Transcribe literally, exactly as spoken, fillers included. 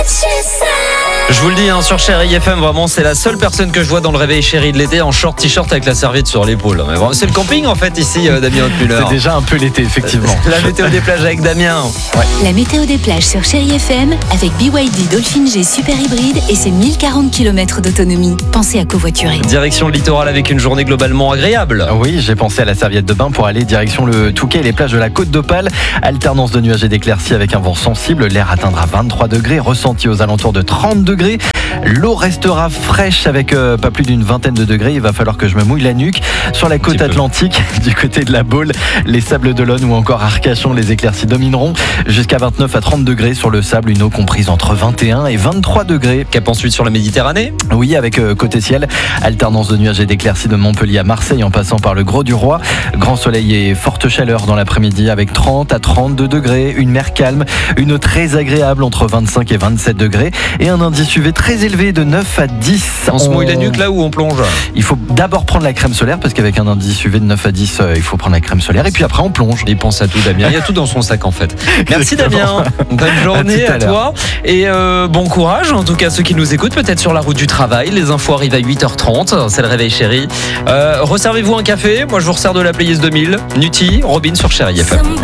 Je vous le dis, hein, sur Chérie F M, vraiment, c'est la seule personne que je vois dans le réveil chéri de l'été en short t-shirt avec la serviette sur l'épaule. Mais bon, c'est le camping en fait ici, euh, Damien Haute-Muller. C'est déjà un peu l'été, effectivement. La météo des plages avec Damien. Ouais. La météo des plages sur Chérie F M avec B Y D Dolphin G Super Hybride et ses mille quarante kilomètres d'autonomie. Pensez à covoiturer. Direction le littoral avec une journée globalement agréable. Oui, j'ai pensé à la serviette de bain pour aller direction le Touquet et les plages de la Côte d'Opale. Alternance de nuages et d'éclaircies avec un vent sensible. L'air atteindra vingt-trois degrés, ressenti aux alentours de trente degrés. L'eau restera fraîche avec euh, pas plus d'une vingtaine de degrés. Il va falloir que je me mouille la nuque. Sur la côte atlantique, du côté de la Baule, les Sables d'Olonne ou encore Arcachon, les éclaircies domineront. Jusqu'à vingt-neuf à trente degrés sur le sable, une eau comprise entre vingt et un et vingt-trois degrés. Cap ensuite sur la Méditerranée. Oui, avec euh, côté ciel, alternance de nuages et d'éclaircies de Montpellier à Marseille en passant par le Gros-du-Roi. Grand soleil et forte chaleur dans l'après-midi avec trente à trente-deux degrés. Une mer calme, une eau très agréable entre vingt-cinq et vingt-sept degrés et un indice U V très élevé de neuf à dix. On, on se mouille la nuque là où on plonge. Il faut d'abord prendre la crème solaire parce qu'avec un indice U V de neuf à dix, euh, il faut prendre la crème solaire et puis après on plonge. Il pense à tout, Damien. Il y a tout dans son sac en fait. Merci Damien. Bonne journée à, à toi et euh, bon courage. En tout cas, ceux qui nous écoutent, peut-être sur la route du travail. Les infos arrivent à huit heures trente. C'est le réveil chéri. Euh, Resservez-vous un café. Moi, je vous resserre de la Playes deux mille. Nutti, Robin sur Chérie F M.